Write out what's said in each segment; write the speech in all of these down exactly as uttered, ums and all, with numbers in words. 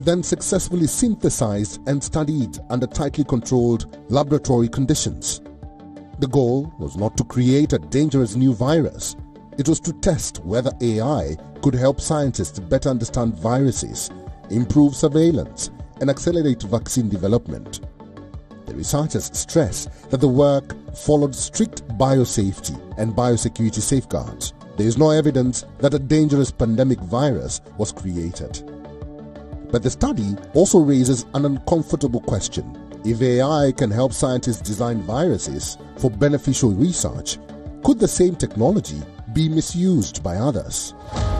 then successfully synthesized and studied under tightly controlled laboratory conditions. The goal was not to create a dangerous new virus. It was to test whether A I could help scientists better understand viruses, improve surveillance, and accelerate vaccine development. The researchers stress that the work followed strict biosafety and biosecurity safeguards. There is no evidence that a dangerous pandemic virus was created. But the study also raises an uncomfortable question. If A I can help scientists design viruses for beneficial research, could the same technology be misused by others?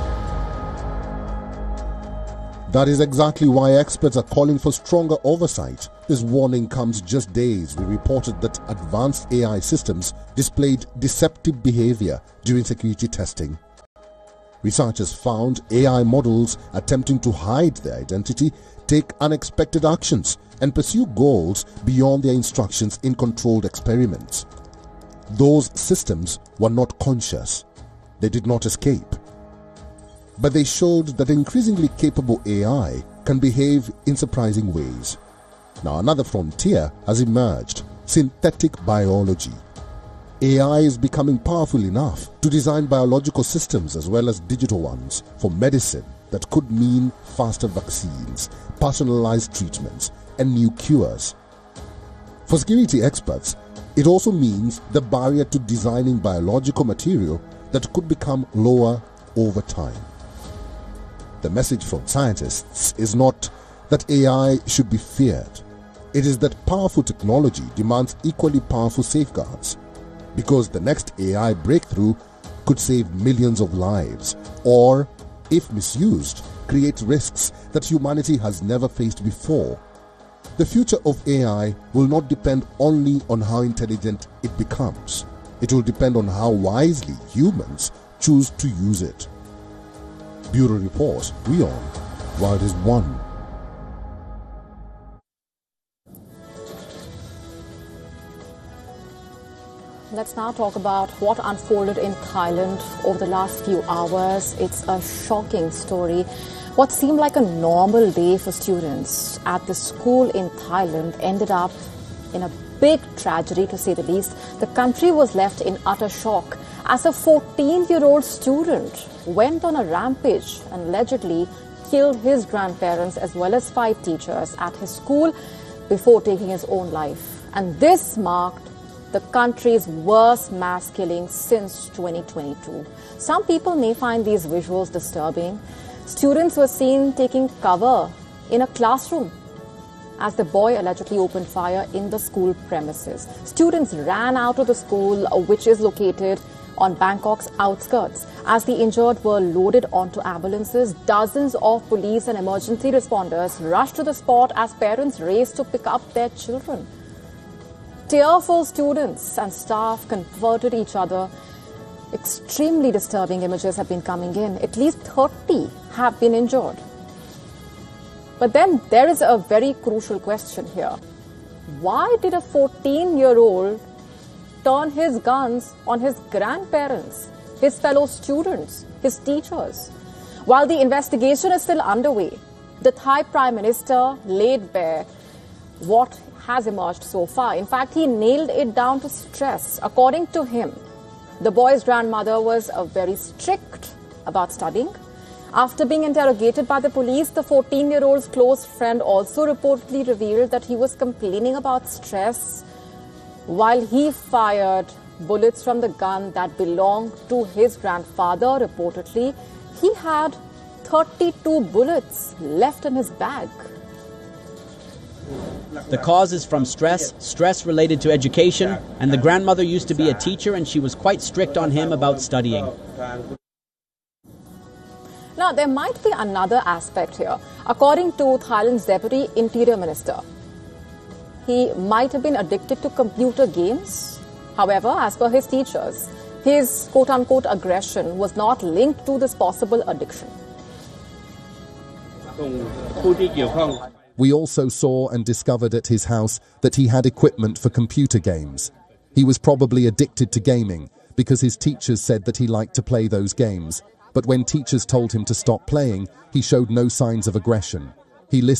That is exactly why experts are calling for stronger oversight. This warning comes just days we reported that advanced A I systems displayed deceptive behavior during security testing. Researchers found A I models attempting to hide their identity, take unexpected actions, and pursue goals beyond their instructions in controlled experiments. Those systems were not conscious. They did not escape. But they showed that increasingly capable A I can behave in surprising ways. Now another frontier has emerged: synthetic biology. A I is becoming powerful enough to design biological systems as well as digital ones for medicine that could mean faster vaccines, personalized treatments, and new cures. For security experts, it also means the barrier to designing biological material that could become lower over time. The message from scientists is not that A I should be feared. It is that powerful technology demands equally powerful safeguards, because the next A I breakthrough could save millions of lives, or, if misused, create risks that humanity has never faced before. The future of A I will not depend only on how intelligent it becomes. It will depend on how wisely humans choose to use it. Bureau Report, WION, World is One. Let's now talk about what unfolded in Thailand over the last few hours. It's a shocking story. What seemed like a normal day for students at the school in Thailand ended up in a big tragedy, to say the least. The country was left in utter shock as a fourteen-year-old student went on a rampage and allegedly killed his grandparents as well as five teachers at his school before taking his own life. And this marked the country's worst mass killing since twenty twenty-two. Some people may find these visuals disturbing. Students were seen taking cover in a classroom as the boy allegedly opened fire in the school premises. Students ran out of the school, which is located on Bangkok's outskirts. As the injured were loaded onto ambulances, dozens of police and emergency responders rushed to the spot as parents raced to pick up their children. Tearful students and staff comforted each other. Extremely disturbing images have been coming in. At least thirty have been injured. But then there is a very crucial question here. Why did a fourteen-year-old turn his guns on his grandparents, his fellow students, his teachers? While the investigation is still underway, the Thai Prime Minister laid bare what has emerged so far. In fact, he nailed it down to stress. According to him, the boy's grandmother was uh, very strict about studying. After being interrogated by the police, the fourteen-year-old's close friend also reportedly revealed that he was complaining about stress while he fired bullets from the gun that belonged to his grandfather. Reportedly, he had thirty-two bullets left in his bag. The cause is from stress, stress related to education, and the grandmother used to be a teacher and she was quite strict on him about studying. Now, there might be another aspect here. According to Thailand's Deputy Interior Minister, he might have been addicted to computer games. However, as per his teachers, his quote-unquote aggression was not linked to this possible addiction. We also saw and discovered at his house that he had equipment for computer games. He was probably addicted to gaming because his teachers said that he liked to play those games. But when teachers told him to stop playing, he showed no signs of aggression. He listened